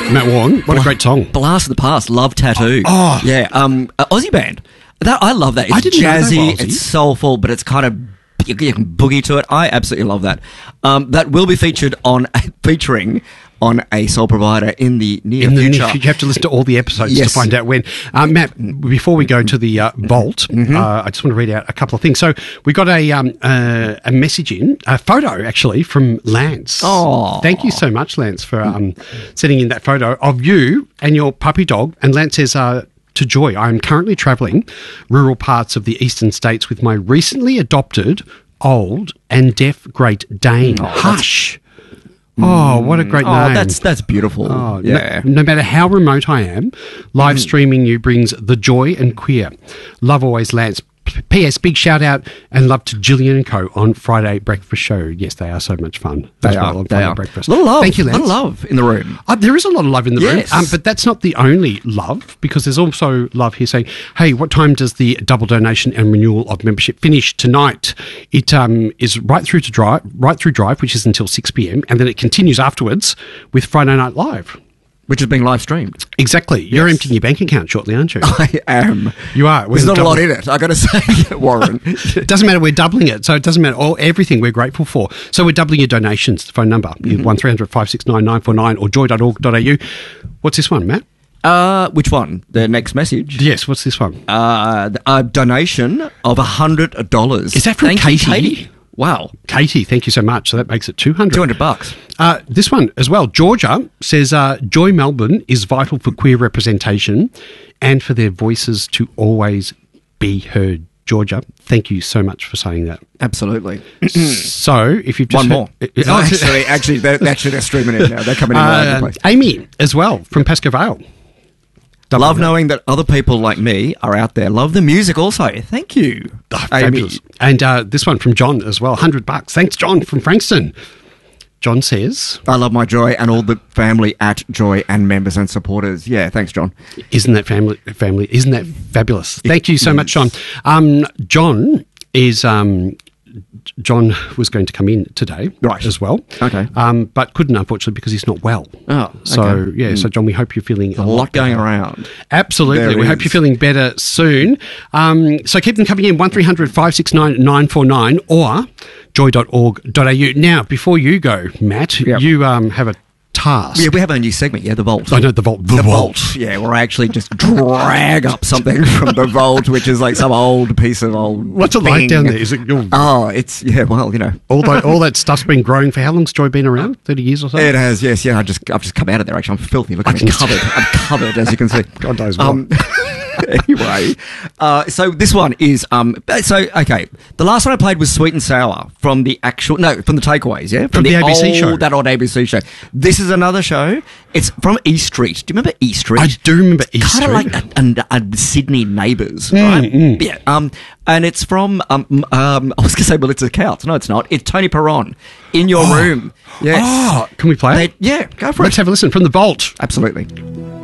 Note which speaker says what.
Speaker 1: Matt Wong. What a great song.
Speaker 2: Blast of the Past, Love Tattoo.
Speaker 1: Oh.
Speaker 2: Yeah, Aussie band. I love that. It's
Speaker 1: I didn't know they were
Speaker 2: jazzy,
Speaker 1: Aussie.
Speaker 2: it's soulful, but it's kind of, you can boogie to it. I absolutely love that. That will be featuring on a Soul Provider in the near future.
Speaker 1: You have to listen to all the episodes
Speaker 2: Yes.
Speaker 1: to find out when. Matt, before we go to the vault, I just want to read out a couple of things. So we got a message a photo actually from Lance.
Speaker 2: Oh.
Speaker 1: Thank you so much, Lance, for sending in that photo of you and your puppy dog. And Lance says, to Joy, I am currently travelling rural parts of the eastern states with my recently adopted old and deaf Great Dane, Hush. Oh, what a great name.
Speaker 2: That's beautiful.
Speaker 1: Oh,
Speaker 2: yeah.
Speaker 1: No matter how remote I am, live streaming you brings the joy and queer. Love always, Lance. P.S. Big shout out and love to Gillian and Co. on Friday Breakfast Show. Yes, they are so much fun.
Speaker 2: They
Speaker 1: as
Speaker 2: are.
Speaker 1: well on
Speaker 2: They
Speaker 1: Friday
Speaker 2: are.
Speaker 1: Breakfast.
Speaker 2: Little love.
Speaker 1: Thank you, Lance.
Speaker 2: Little love in the room.
Speaker 1: There is a lot of love in the
Speaker 2: Yes.
Speaker 1: room, but that's not the only love, because there's also love here saying, hey, what time does the double donation and renewal of membership finish tonight? It is right through Drive, which is until 6 p.m, and then it continues afterwards with Friday Night Live.
Speaker 2: Which is being live streamed.
Speaker 1: Exactly. You're emptying your bank account shortly, aren't you?
Speaker 2: I am.
Speaker 1: You are.
Speaker 2: There's not a lot in it, I got to say, Warren.
Speaker 1: It doesn't matter, we're doubling it, so it doesn't matter everything we're grateful for. So we're doubling your donations. The phone number, 1300 569 949 or joy.org.au. What's this one, Matt?
Speaker 2: Which one? The next message?
Speaker 1: Yes, what's this one?
Speaker 2: A donation of $100.
Speaker 1: Is that from
Speaker 2: Thank you,
Speaker 1: Katie?
Speaker 2: Wow.
Speaker 1: Katie, thank you so much. So that makes it $200.
Speaker 2: $200.
Speaker 1: This one as well. Georgia says, Joy Melbourne is vital for queer representation and for their voices to always be heard. Georgia, thank you so much for saying that.
Speaker 2: Absolutely.
Speaker 1: So, if you've just
Speaker 2: One more. Actually, they're streaming it now. They're coming in all over the place.
Speaker 1: Amy as well from Pascoe Vale.
Speaker 2: Love knowing that other people like me are out there. Love the music also. Thank you, Amy.
Speaker 1: Fabulous. And this one from John as well. $100. Thanks, John from Frankston. John says,
Speaker 2: I love my Joy and all the family at Joy and members and supporters. Yeah, thanks, John.
Speaker 1: Isn't that family? Isn't that fabulous? Thank you so much, John. John was going to come in today,
Speaker 2: right,
Speaker 1: as well.
Speaker 2: Okay.
Speaker 1: But couldn't, unfortunately, because he's not well.
Speaker 2: Oh, okay.
Speaker 1: So, yeah, so John, we hope you're feeling
Speaker 2: a lot going around.
Speaker 1: Absolutely. We hope you're feeling better soon. So keep them coming in, 1300 569 949 or joy.org.au. Now, before you go, Matt, you have a task.
Speaker 2: Yeah, we have a new segment, the Vault.
Speaker 1: I know, the Vault.
Speaker 2: The Vault. Yeah, where I actually just drag up something from the Vault, which is like some old piece of old
Speaker 1: What's it like down there? Is it?
Speaker 2: It's, yeah, well, you know.
Speaker 1: All that stuff's been growing for how long's Joy been around? 30 years or so?
Speaker 2: It has, yes. Yeah, I've just come out of there, actually. I'm filthy. Look at me. I'm covered, as you can see.
Speaker 1: God knows what.
Speaker 2: Anyway, so this one is okay. The last one I played was Sweet and Sour from the Takeaways, yeah,
Speaker 1: from the ABC show,
Speaker 2: that old ABC show. This is another show. It's from E Street. Do you remember E Street?
Speaker 1: I do remember E Street.
Speaker 2: Kind of like a Sydney Neighbours, right? Yeah. And it's from I was going to say Melissa Couch. No, it's not. It's Tony Perron, In Your Room. Yes.
Speaker 1: Oh, can we play it?
Speaker 2: Yeah, go for it.
Speaker 1: Let's have a listen from the Vault.
Speaker 2: Absolutely.